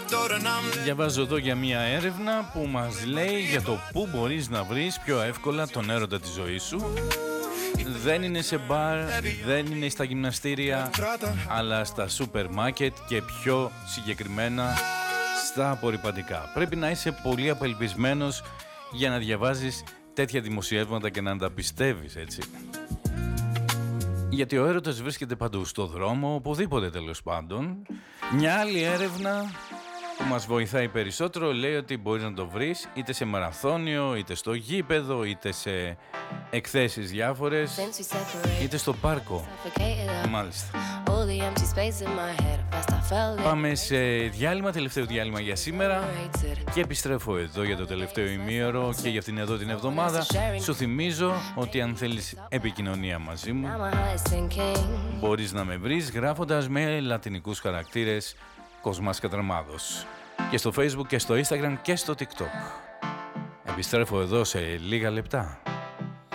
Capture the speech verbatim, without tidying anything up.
Διαβάζω εδώ για μια έρευνα που μας λέει για το πού μπορείς να βρεις πιο εύκολα τον έρωτα της ζωής σου. Δεν είναι σε μπαρ, δεν είναι στα γυμναστήρια, αλλά στα σούπερ μάρκετ και πιο συγκεκριμένα στα απορρυπαντικά. Πρέπει να είσαι πολύ απελπισμένος για να διαβάζεις τέτοια δημοσιεύματα και να τα πιστεύεις, έτσι. Γιατί ο έρωτας βρίσκεται παντού, στο δρόμο, οπουδήποτε τέλος πάντων. Μια άλλη έρευνα που μας βοηθάει περισσότερο λέει ότι μπορείς να το βρεις είτε σε μαραθώνιο, είτε στο γήπεδο, είτε σε εκθέσεις διάφορες, είτε στο πάρκο. Μάλιστα. Πάμε σε διάλειμμα, τελευταίο διάλειμμα για σήμερα και επιστρέφω εδώ για το τελευταίο ημίωρο και για αυτήν εδώ την εβδομάδα. Σου θυμίζω ότι αν θέλεις επικοινωνία μαζί μου μπορείς να με βρεις γράφοντας με λατινικούς χαρακτήρες Κοσμάς Κατραμάδος και στο Facebook και στο Instagram και στο TikTok. Επιστρέφω εδώ σε λίγα λεπτά.